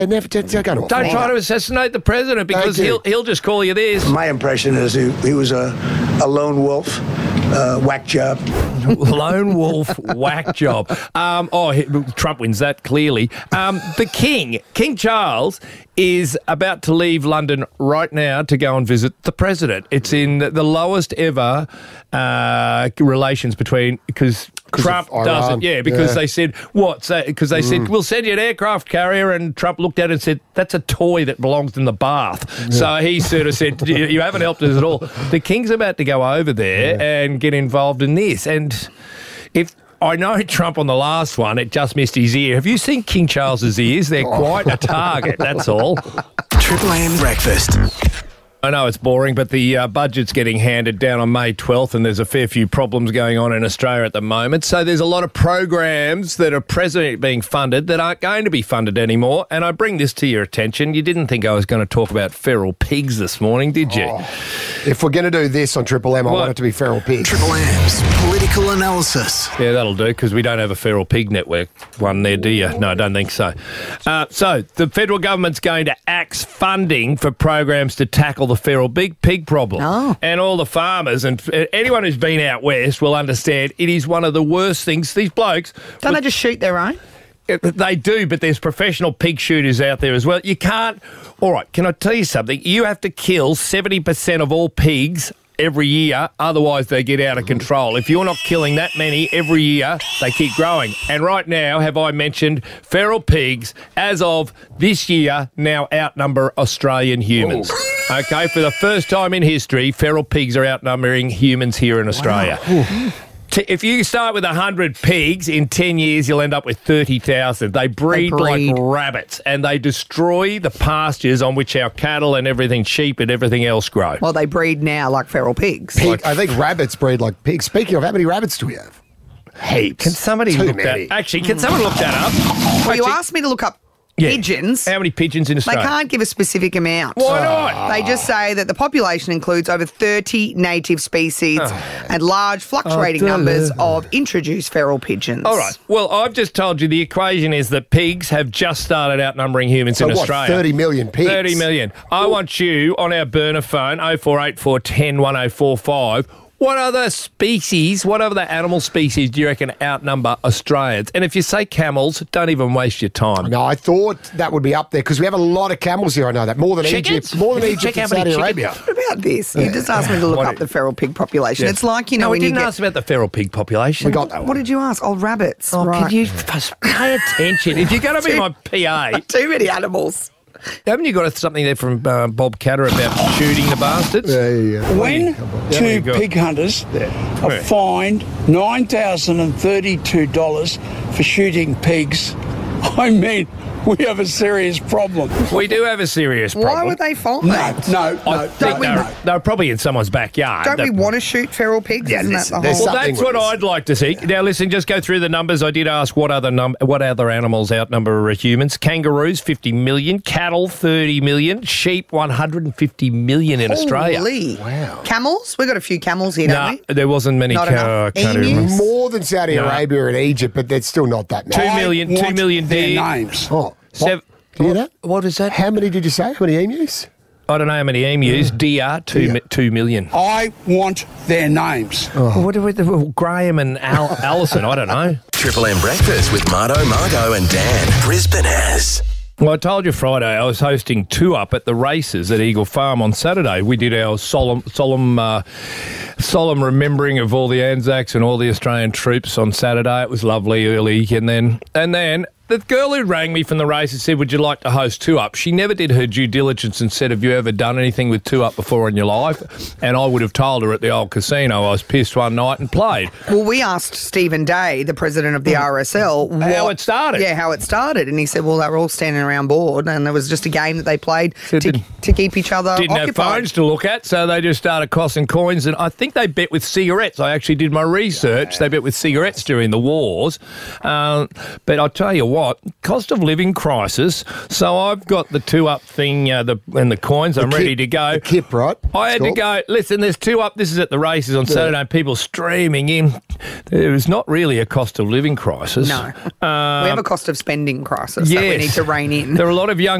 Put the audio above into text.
Never don't Don't try to assassinate the president because he'll just call you this. My impression is he was a lone wolf, whack job. Lone wolf whack job. Trump wins that clearly. The King Charles, is about to leave London right now to go and visit the president. It's in the lowest ever relations between because Trump doesn't. Because they said they said we'll send you an aircraft carrier, and Trump looked at it and said that's a toy that belongs in the bath. Yeah. So he sort of said you haven't helped us at all. The King's about to go over there and get involved in this, and if. I know Trump on the last one, it just missed his ear. Have you seen King Charles's ears? They're quite a target, that's all. Triple M Breakfast. I know it's boring, but the budget's getting handed down on May 12th, and there's a fair few problems going on in Australia at the moment. So there's a lot of programs that are presently being funded that aren't going to be funded anymore. And I bring this to your attention. You didn't think I was going to talk about feral pigs this morning, did you? If we're going to do this on Triple M, I want it to be feral pigs. Triple M's political analysis. Yeah, that'll do, because we don't have a feral pig network one there, do you? No, I don't think so. So the federal government's going to axe funding for programs to tackle the feral pig problem. Oh. And all the farmers and anyone who's been out west will understand it is one of the worst things. These blokes... Don't they just shoot their own? They do, but there's professional pig shooters out there as well. You can't... All right, can I tell you something? You have to kill 70% of all pigs every year, otherwise they get out of control. If you're not killing that many every year, they keep growing. And right now, have I mentioned, feral pigs, as of this year, now outnumber Australian humans. Ooh. Okay, for the first time in history, feral pigs are outnumbering humans here in Australia. Wow. If you start with 100 pigs, in 10 years you'll end up with 30,000. They breed like rabbits, and they destroy the pastures on which our cattle and everything, sheep and everything else grow. Well, they breed now like feral pigs. I think rabbits breed like pigs. Speaking of, how many rabbits do we have? Heaps. Can somebody look that? Actually, can someone look that up? Well, you asked me to look up pigeons. How many pigeons in Australia? They can't give a specific amount. Why not? They just say that the population includes over 30 native species and large fluctuating numbers of introduced feral pigeons. All right. Well, I've just told you the equation is that pigs have just started outnumbering humans in Australia. 30 million pigs? 30 million. I want you on our burner phone, 0484 10 1045. What other species, what other animal species do you reckon outnumber Australians? And if you say camels, don't even waste your time. No, I thought that would be up there because we have a lot of camels here. I know that. More than Egypt. More than Egypt and Saudi Arabia. What about this? You just asked me to look up the feral pig population. It's like, you know, we didn't ask about the feral pig population. We got that one. What did you ask? Oh, rabbits. Oh, right. Can you pay attention? If you're going to be my PA. Too many animals. Haven't you got something there from Bob Catter about shooting the bastards? When two pig hunters are fined $9,032 for shooting pigs, I mean, we have a serious problem. We do have a serious problem. Why would they fined? No. They're probably in someone's backyard. Don't we want to shoot feral pigs? Isn't that the whole... Well, that's what I'd like to see. Now, listen, just go through the numbers. I did ask what other animals outnumber humans. Kangaroos, 50 million. Cattle, 30 million. Sheep, 150 million in Australia. Holy. Wow. Camels? We've got a few camels here, don't we? There wasn't many. Emus? More than Saudi Arabia and Egypt, but there's still not that many. 2 million their names. Oh. Do you hear that? What is that? How many did you say? How many emus? I don't know how many emus. DR, 2 million. I want their names. Oh. What are Graham and Allison? I don't know. Triple M Breakfast with Marto, Margo and Dan. Brisbane has. Well, I told you Friday I was hosting Two Up at the races at Eagle Farm on Saturday. We did our solemn remembering of all the Anzacs and all the Australian troops on Saturday. It was lovely early, and then the girl who rang me from the races said, would you like to host Two Up? She never did her due diligence and said, have you ever done anything with Two Up before in your life? And I would have told her at the old casino I was pissed one night and played. Well, we asked Stephen Day, the president of the RSL, how it started. Yeah, how it started. And he said, well, they were all standing around board and there was just a game that they played to keep each other occupied. Didn't have phones to look at, so they just started crossing coins. And I think they bet with cigarettes. I actually did my research. They bet with cigarettes during the wars. But I'll tell you what, what? Cost of living crisis. So I've got the 2UP thing and the coins. I'm ready to go. The kip, right? I had to go. Listen, there's 2UP. This is at the races on Saturday. People streaming in. There is not really a cost of living crisis. No. We have a cost of spending crisis that we need to rein in. There are a lot of young